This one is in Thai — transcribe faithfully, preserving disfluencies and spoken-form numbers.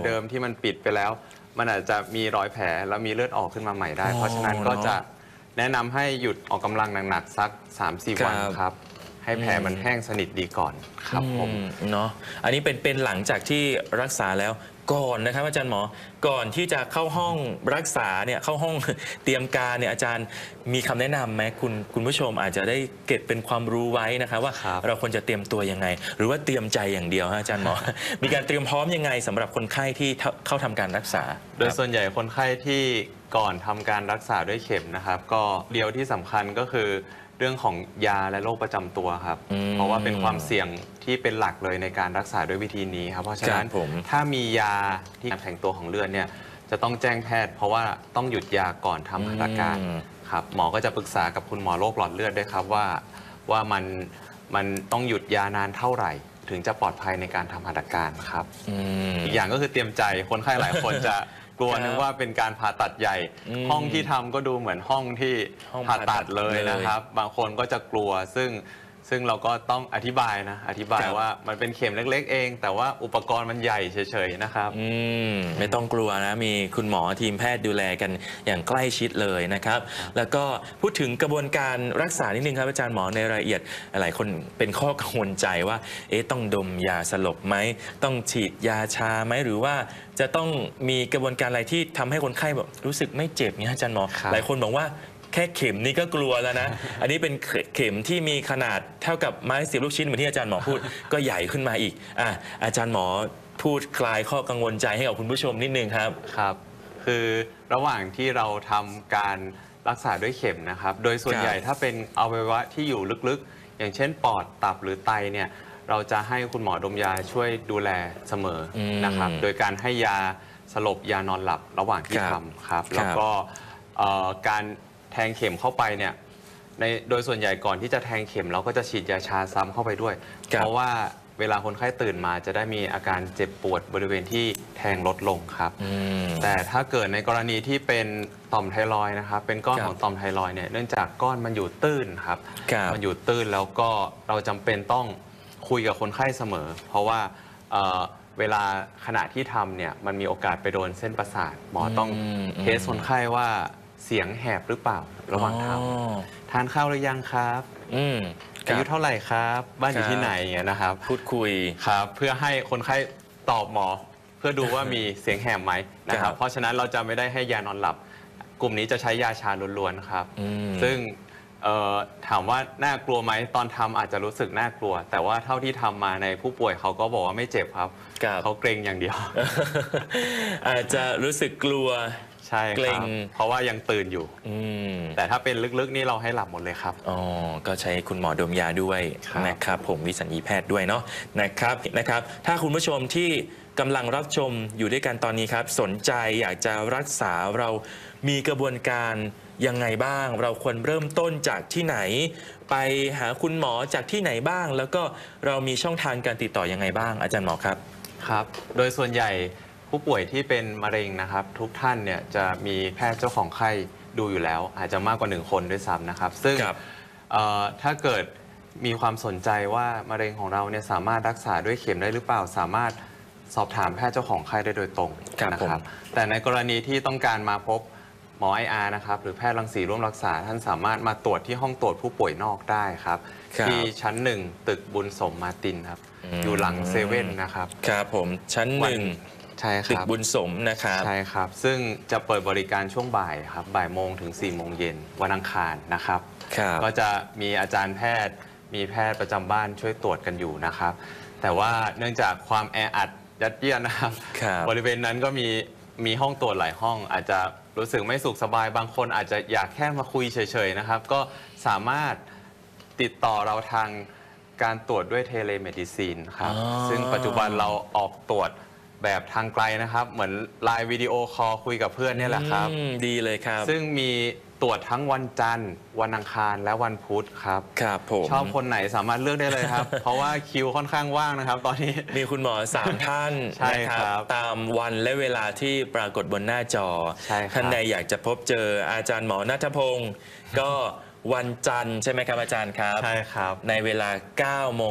เดิมที่มันปิดไปแล้วมันอาจจะมีรอยแผลแล้วมีเลือดออกขึ้นมาใหม่ได้ เพราะฉะนั้นก็จะแนะนำให้หยุดออกกำลังหนักๆสัก สามสี่ วันครับให้แผลมันแห้งสนิทดีก่อนครับผมเนาะอันนี้เป็นเป็นหลังจากที่รักษาแล้วก่อนนะครับอาจารย์หมอก่อนที่จะเข้าห้องรักษาเนี่ยเข้าห้องเตรียมการเนี่ยอาจารย์มีคำแนะนำไหมคุณคุณผู้ชมอาจจะได้เก็บเป็นความรู้ไว้นะครับว่าเราควรจะเตรียมตัวยังไงหรือว่าเตรียมใจอย่างเดียวฮะอาจารย์หมอ มีการเตรียมพร้อมยังไงสำหรับคนไข้ที่เข้าทำการรักษาโดยส่วนใหญ่คนไข้ที่ก่อนทำการรักษาด้วยเข็มนะครับก็เดียวที่สำคัญก็คือเรื่องของยาและโรคประจำตัวครับเพราะว่าเป็นความเสี่ยงที่เป็นหลักเลยในการรักษาด้วยวิธีนี้ครับเพราะฉะนั้นถ้ามียาที่แข็งตัวของเลือดเนี่ยจะต้องแจ้งแพทย์เพราะว่าต้องหยุดยาก่อนทำหัตถการครับหมอก็จะปรึกษากับคุณหมอโรคหลอดเลือดด้วยครับว่าว่ามันมันต้องหยุดยานานเท่าไหร่ถึงจะปลอดภัยในการทำหัตถการครับอีกอย่างก็คือเตรียมใจคนไข้หลายคนจะกลัวนึกว่าเป็นการผ่าตัดใหญ่ห้องที่ทำก็ดูเหมือนห้องที่ผ่าตัดเลยนะครับบางคนก็จะกลัวซึ่งซึ่งเราก็ต้องอธิบายนะอธิบายว่ามันเป็นเข็มเล็กๆเองแต่ว่าอุปกรณ์มันใหญ่เฉยๆนะครับไม่ต้องกลัวนะมีคุณหมอทีมแพทย์ดูแลกันอย่างใกล้ชิดเลยนะครับแล้วก็พูดถึงกระบวนการรักษานิดนึงครับอาจารย์หมอในรายละเอียดหลายคนเป็นข้อกังวลใจว่าเอ๊ะต้องดมยาสลบไหมต้องฉีดยาชาไหมหรือว่าจะต้องมีกระบวนการอะไรที่ทำให้คนไข้แบบรู้สึกไม่เจ็บเนี่ยอาจารย์หมอหลายคนบอกว่าแค่เข็มนี่ก็กลัวแล้วนะ อันนี้เป็นเข็มที่มีขนาดเท่ากับไม้เสียบลูกชิ้นเหมือนที่อาจารย์หมอพูด ก็ใหญ่ขึ้นมาอีกอ่ะอาจารย์หมอพูดคลายข้อกังวลใจให้กับคุณผู้ชมนิดนึงครับครับคือระหว่างที่เราทำการรักษาด้วยเข็มนะครับโดยส่วนใหญ่ถ้าเป็นอวัยวะที่อยู่ลึกๆอย่างเช่นปอดตับหรือไตเนี่ยเราจะให้คุณหมอดมยาช่วยดูแลเสมอนะครับโดยการให้ยาสลบยานอนหลับระหว่างที่ทำครับแล้วก็การแทงเข็มเข้าไปเนี่ยในโดยส่วนใหญ่ก่อนที่จะแทงเข็มเราก็จะฉีดยาชาซ้ำเข้าไปด้วยเพราะว่าเวลาคนไข้ตื่นมาจะได้มีอาการเจ็บปวดบริเวณที่แทงลดลงครับแต่ถ้าเกิดในกรณีที่เป็นต่อมไทรอยด์นะครับเป็นก้อนของต่อมไทรอยด์เนี่ยเนื่องจากก้อนมันอยู่ตื้นครับมันอยู่ตื้นแล้วก็เราจำเป็นต้องคุยกับคนไข้เสมอเพราะว่าเวลาขณะที่ทำเนี่ยมันมีโอกาสไปโดนเส้นประสาทหมอต้องเทสคนไข้ว่าเสียงแหบหรือเปล่าระหว่างทำทานข้าวหรือยังครับอายุเท่าไหร่ครับบ้านอยู่ที่ไหนอย่างเงี้ยนะครับพูดคุยครับเพื่อให้คนไข้ตอบหมอเพื่อดูว่ามีเสียงแหบไหมนะครับเพราะฉะนั้นเราจะไม่ได้ให้ยานอนหลับกลุ่มนี้จะใช้ยาชาล้วนๆครับซึ่งถามว่าน่ากลัวไหมตอนทำอาจจะรู้สึกน่ากลัวแต่ว่าเท่าที่ทำมาในผู้ป่วยเขาก็บอกว่าไม่เจ็บครับเขาเกรงอย่างเดียวอาจจะรู้สึกกลัวใช่ครับเพราะว่ายังตื่นอยู่แต่ถ้าเป็นลึกๆนี่เราให้หลับหมดเลยครับอ๋อก็ใช้คุณหมอดมยาด้วยนะครับผมวิสัญญีแพทย์ด้วยเนาะนะครับนะครับถ้าคุณผู้ชมที่กำลังรับชมอยู่ด้วยกันตอนนี้ครับสนใจอยากจะรักษาเรามีกระบวนการยังไงบ้างเราควรเริ่มต้นจากที่ไหนไปหาคุณหมอจากที่ไหนบ้างแล้วก็เรามีช่องทางการติดต่อยังไงบ้างอาจารย์หมอครับครับโดยส่วนใหญ่ผู้ป่วยที่เป็นมะเร็งนะครับทุกท่านเนี่ยจะมีแพทย์เจ้าของไข้ดูอยู่แล้วอาจจะมากกว่าหนึ่งคนด้วยซ้ำนะครับซึ่งถ้าเกิดมีความสนใจว่ามะเร็งของเราเนี่ยสามารถรักษาด้วยเข็มได้หรือเปล่าสามารถสอบถามแพทย์เจ้าของไข้ได้โดยตรงนะครับแต่ในกรณีที่ต้องการมาพบหมอ ไอ อาร์ นะครับหรือแพทย์รังสีร่วมรักษาท่านสามารถมาตรวจที่ห้องตรวจผู้ป่วยนอกได้ครับที่ชั้นหนึ่งตึกบุญสมมาตินครับอยู่หลังเซเว่นนะครับครับผมชั้นหนึ่งใช่ครับตึกบุญสมนะครับใช่ครับซึ่งจะเปิดบริการช่วงบ่ายครับบ่ายโมงถึงสี่โมงเย็นวันอังคารนะครับก็จะมีอาจารย์แพทย์มีแพทย์ประจำบ้านช่วยตรวจกันอยู่นะครับแต่ว่าเนื่องจากความแออัดยัดเยียดนะครับบริเวณนั้นก็มีมีห้องตรวจหลายห้องอาจจะรู้สึกไม่สุขสบายบางคนอาจจะอยากแค่มาคุยเฉยๆนะครับก็สามารถติดต่อเราทางการตรวจด้วยเทเลเมดิซีนครับซึ่งปัจจุบันเราออกตรวจแบบทางไกลนะครับเหมือนไลน์วิดีโอคอลคุยกับเพื่อนนี่แหละครับดีเลยครับซึ่งมีตรวจทั้งวันจันทร์วันอังคารและวันพุธครับครับผมชอบคนไหนสามารถเลือกได้เลยครับ เพราะว่าคิวค่อนข้างว่างนะครับตอนนี้มีคุณหมอสามท่านใช่ครับตามวันและเวลาที่ปรากฏบนหน้าจอท่านใดอยากจะพบเจออาจารย์หมอณัฐพงศ์ก็วันจันทร์ใช่ไหมครับอาจารย์ครับใช่ครับในเวลาเก้าโมง